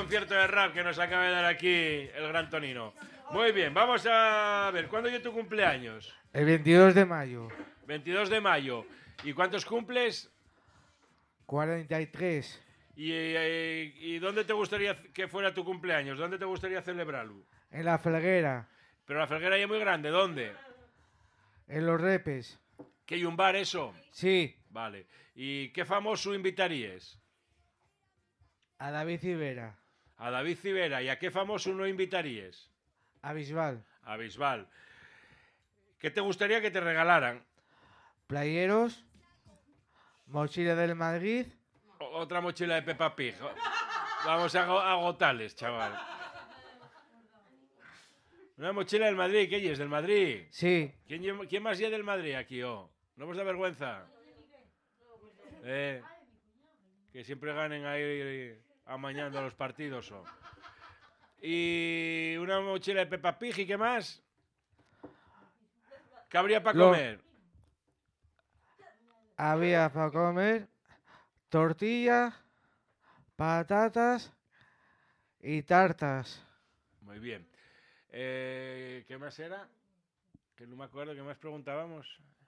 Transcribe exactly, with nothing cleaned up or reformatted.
concierto de rap que nos acaba de dar aquí el gran Tonino. Muy bien, vamos a ver, ¿cuándo es tu cumpleaños? El veintidós de mayo. veintidós de mayo. ¿Y cuántos cumples? cuarenta y tres. ¿Y, y, y dónde te gustaría que fuera tu cumpleaños? ¿Dónde te gustaría celebrarlo? En la Felguera. Pero la Felguera ya es muy grande, ¿dónde? En Los Repes. ¿Que hay un bar eso? Sí. Vale. ¿Y qué famoso invitarías? A David Civera. A David Civera. ¿Y a qué famoso no invitarías? A Bisbal. A Bisbal. ¿Qué te gustaría que te regalaran? Playeros. Mochila del Madrid. O otra mochila de Peppa Pig. Vamos a agotarles, chaval. Una mochila del Madrid. ¿Qué es? ¿Del Madrid? Sí. ¿Quién, quién más es del Madrid aquí, oh? ¿No os da vergüenza? Eh, que siempre ganen ahí amañando los partidos, oh. Y una mochila de Peppa Pig. ¿Y qué más? ¿Qué habría para Lo... comer? Había para comer tortilla, patatas y tartas. Muy bien. Eh, ¿Qué más era? Que no me acuerdo. ¿Qué más preguntábamos?